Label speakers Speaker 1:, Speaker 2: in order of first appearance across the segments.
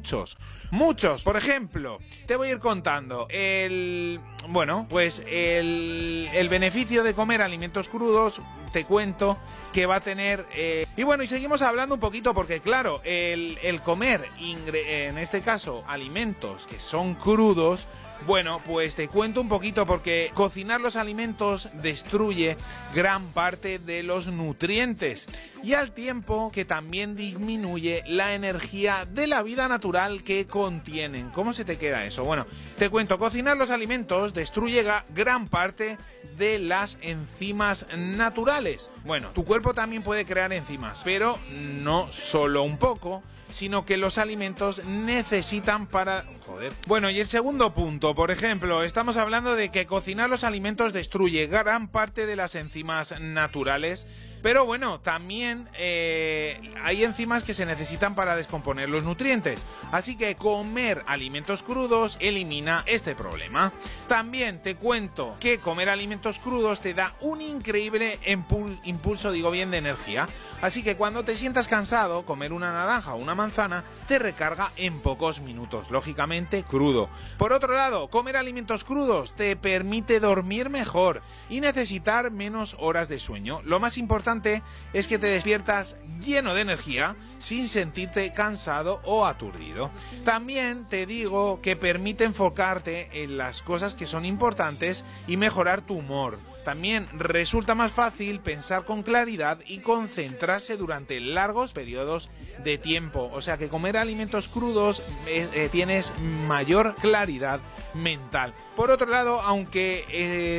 Speaker 1: muchos. Por ejemplo, te voy a ir contando el beneficio de comer alimentos crudos. Te cuento que va a tener... Y seguimos hablando un poquito porque, claro, el comer, en este caso, alimentos que son crudos, pues te cuento un poquito porque cocinar los alimentos destruye gran parte de los nutrientes y al tiempo que también disminuye la energía de la vida natural que contienen. ¿Cómo se te queda eso? Bueno, te cuento, cocinar los alimentos destruye gran parte de las enzimas naturales. Bueno, tu cuerpo también puede crear enzimas, pero no solo un poco, sino que los alimentos necesitan para... Bueno, y el segundo punto, por ejemplo, estamos hablando de que cocinar los alimentos destruye gran parte de las enzimas naturales, pero bueno, también hay enzimas que se necesitan para descomponer los nutrientes, así que comer alimentos crudos elimina este problema. También te cuento que comer alimentos crudos te da un increíble impulso de energía, así que cuando te sientas cansado, comer una naranja o una manzana te recarga en pocos minutos, lógicamente crudo. Por otro lado, comer alimentos crudos te permite dormir mejor y necesitar menos horas de sueño. Lo más importante es que te despiertas lleno de energía sin sentirte cansado o aturdido. También te digo que permite enfocarte en las cosas que son importantes y mejorar tu humor. También resulta más fácil pensar con claridad y concentrarse durante largos periodos de tiempo. O sea que comer alimentos crudos tienes mayor claridad mental. Por otro lado, aunque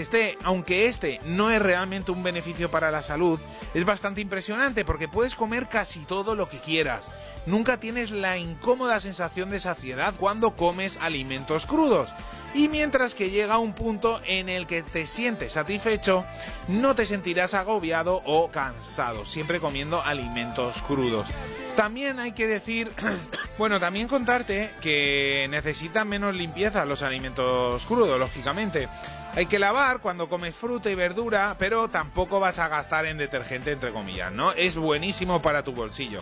Speaker 1: este no es realmente un beneficio para la salud, es bastante impresionante porque puedes comer casi todo lo que quieras. Nunca tienes la incómoda sensación de saciedad cuando comes alimentos crudos. Y mientras que llega un punto en el que te sientes satisfecho, no te sentirás agobiado o cansado, siempre comiendo alimentos crudos. También hay que decir, también contarte que necesitan menos limpieza los alimentos crudos, lógicamente. Hay que lavar cuando comes fruta y verdura, pero tampoco vas a gastar en detergente, entre comillas, ¿no? Es buenísimo para tu bolsillo.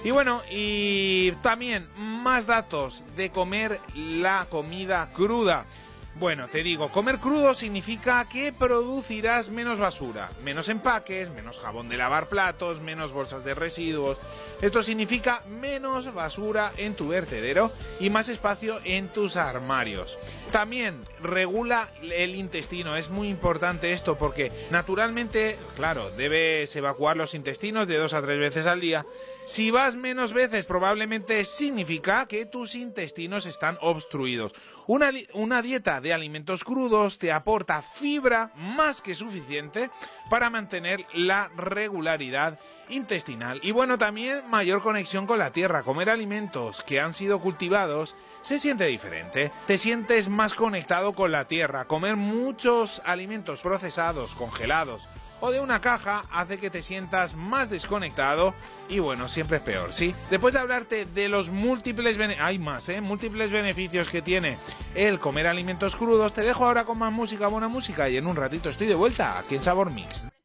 Speaker 1: Y también más datos de comer la comida cruda. Bueno, te digo, comer crudo significa que producirás menos basura, menos empaques, menos jabón de lavar platos, menos bolsas de residuos. Esto significa menos basura en tu vertedero y más espacio en tus armarios. También regula el intestino, es muy importante esto porque naturalmente, claro, debes evacuar los intestinos de 2 a 3 veces al día. Si vas menos veces, probablemente significa que tus intestinos están obstruidos. Una dieta de alimentos crudos te aporta fibra más que suficiente para mantener la regularidad intestinal. Y también mayor conexión con la tierra. Comer alimentos que han sido cultivados se siente diferente. Te sientes más conectado con la tierra. Comer muchos alimentos procesados, congelados o de una caja hace que te sientas más desconectado y siempre es peor, ¿sí? Después de hablarte de los múltiples beneficios que tiene el comer alimentos crudos, te dejo ahora con más música, buena música, y en un ratito estoy de vuelta aquí en Sabor Mix.